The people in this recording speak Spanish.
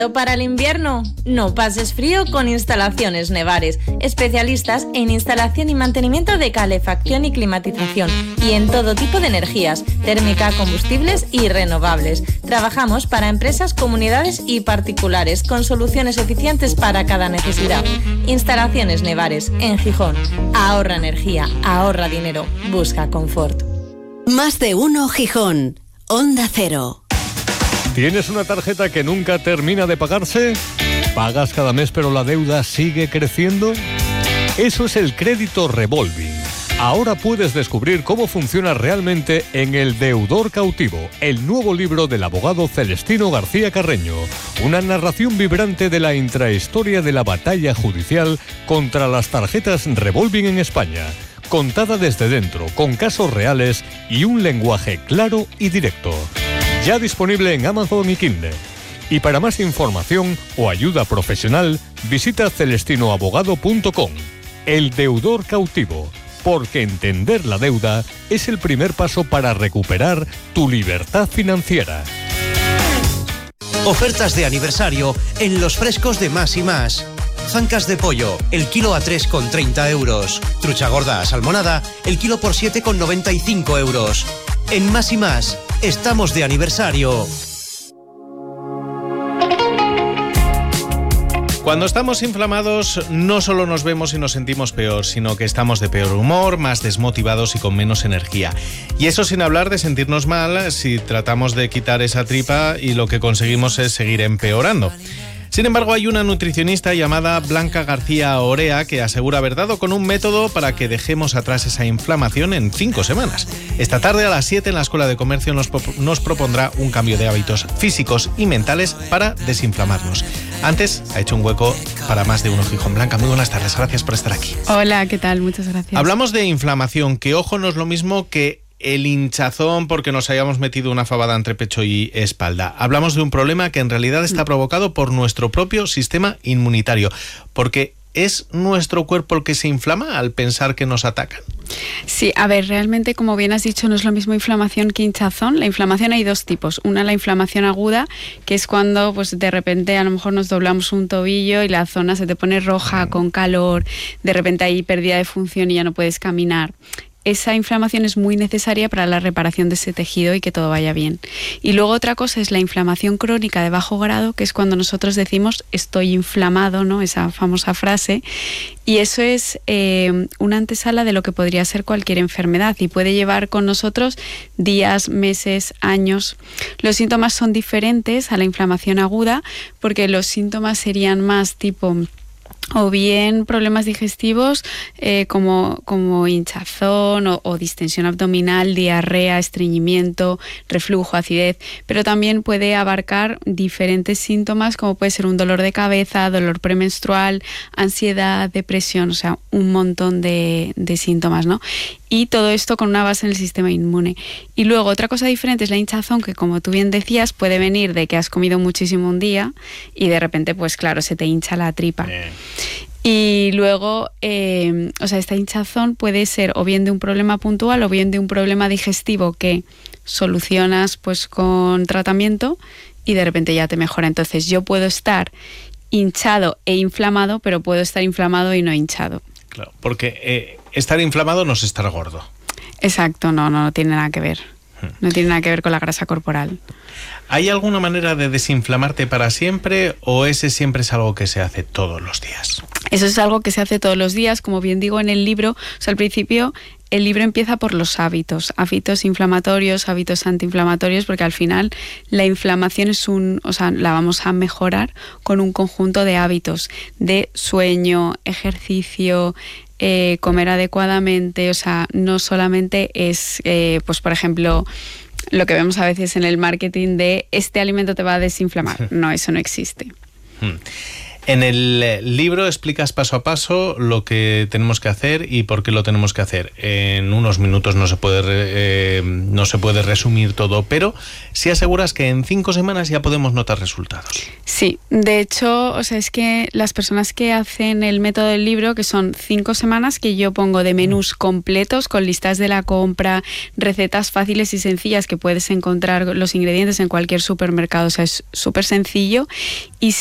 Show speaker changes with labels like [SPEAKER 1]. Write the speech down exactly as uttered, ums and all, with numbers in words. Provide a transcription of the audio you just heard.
[SPEAKER 1] Para el invierno, no pases frío con Instalaciones Nevares, especialistas en instalación y mantenimiento de calefacción y climatización y en todo tipo de energías, térmica, combustibles y renovables. Trabajamos para empresas, comunidades y particulares con soluciones eficientes para cada necesidad. Instalaciones Nevares, en Gijón. Ahorra energía, ahorra dinero, busca confort.
[SPEAKER 2] Más de uno Gijón. Onda Cero.
[SPEAKER 3] ¿Tienes una tarjeta que nunca termina de pagarse? ¿Pagas cada mes pero la deuda sigue creciendo? Eso es el crédito revolving. Ahora puedes descubrir cómo funciona realmente en El Deudor Cautivo, el nuevo libro del abogado Celestino García Carreño. Una narración vibrante de la intrahistoria de la batalla judicial contra las tarjetas revolving en España. Contada desde dentro, con casos reales y un lenguaje claro y directo. Ya disponible en Amazon y Kindle. Y para más información o ayuda profesional, visita celestino abogado punto com. El Deudor Cautivo, porque entender la deuda es el primer paso para recuperar tu libertad financiera.
[SPEAKER 4] Ofertas de aniversario en los frescos de Más y Más. Zancas de pollo, el kilo a tres con treinta euros. Trucha gorda salmonada, el kilo por siete con noventa y cinco euros. En Más y Más, estamos de aniversario.
[SPEAKER 5] Cuando estamos inflamados, no solo nos vemos y nos sentimos peor, sino que estamos de peor humor, más desmotivados y con menos energía. Y eso sin hablar de sentirnos mal si tratamos de quitar esa tripa y lo que conseguimos es seguir empeorando. Sin embargo, hay una nutricionista llamada Blanca García Orea que asegura haber dado con un método para que dejemos atrás esa inflamación en cinco semanas. Esta tarde a las siete en la Escuela de Comercio nos, nos propondrá un cambio de hábitos físicos y mentales para desinflamarnos. Antes ha hecho un hueco para Más de uno Gijón. Blanca, muy buenas tardes, gracias por estar aquí.
[SPEAKER 6] Hola, ¿qué tal? Muchas gracias.
[SPEAKER 5] Hablamos de inflamación, que ojo no es lo mismo que el hinchazón porque nos hayamos metido una fabada entre pecho y espalda. Hablamos de un problema que en realidad está provocado por nuestro propio sistema inmunitario, porque ¿es nuestro cuerpo el que se inflama al pensar que nos atacan?
[SPEAKER 6] Sí, a ver, realmente, como bien has dicho, no es lo mismo inflamación que hinchazón. La inflamación hay dos tipos. Una, la inflamación aguda, que es cuando pues de repente a lo mejor nos doblamos un tobillo y la zona se te pone roja, con calor, de repente hay pérdida de función y ya no puedes caminar. Esa inflamación es muy necesaria para la reparación de ese tejido y que todo vaya bien. Y luego otra cosa es la inflamación crónica de bajo grado, que es cuando nosotros decimos estoy inflamado, ¿no? Esa famosa frase. Y eso es eh, una antesala de lo que podría ser cualquier enfermedad y puede llevar con nosotros días, meses, años. Los síntomas son diferentes a la inflamación aguda porque los síntomas serían más tipo o bien problemas digestivos eh, como, como hinchazón o, o distensión abdominal, diarrea, estreñimiento, reflujo, acidez, pero también puede abarcar diferentes síntomas como puede ser un dolor de cabeza, dolor premenstrual, ansiedad, depresión, o sea, un montón de, de síntomas, ¿no? Y todo esto con una base en el sistema inmune. Y luego otra cosa diferente es la hinchazón, que como tú bien decías, puede venir de que has comido muchísimo un día y de repente, pues claro, se te hincha la tripa. Bien. Y luego, eh, o sea, esta hinchazón puede ser o bien de un problema puntual o bien de un problema digestivo que solucionas pues con tratamiento y de repente ya te mejora. Entonces yo puedo estar hinchado e inflamado, pero puedo estar inflamado y no hinchado.
[SPEAKER 5] Claro, porque eh, estar inflamado no es estar gordo.
[SPEAKER 6] Exacto, no, no, no tiene nada que ver. No tiene nada que ver con la grasa corporal.
[SPEAKER 5] ¿Hay alguna manera de desinflamarte para siempre o ese siempre es algo que se hace todos los días?
[SPEAKER 6] Eso es algo que se hace todos los días, como bien digo en el libro. O sea, al principio el libro empieza por los hábitos, hábitos inflamatorios, hábitos antiinflamatorios, porque al final la inflamación es un, o sea, la vamos a mejorar con un conjunto de hábitos de sueño, ejercicio, eh, comer adecuadamente. O sea, no solamente es, eh, pues por ejemplo, lo que vemos a veces en el marketing de este alimento te va a desinflamar. No, eso no existe.
[SPEAKER 5] Hmm. En el libro explicas paso a paso lo que tenemos que hacer y por qué lo tenemos que hacer. En unos minutos no se puede, eh, no se puede resumir todo, pero sí aseguras que en cinco semanas ya podemos notar resultados.
[SPEAKER 6] Sí, de hecho, o sea, es que las personas que hacen el método del libro, que son cinco semanas que yo pongo de menús completos con listas de la compra, recetas fáciles y sencillas que puedes encontrar los ingredientes en cualquier supermercado, o sea, es súper sencillo. Y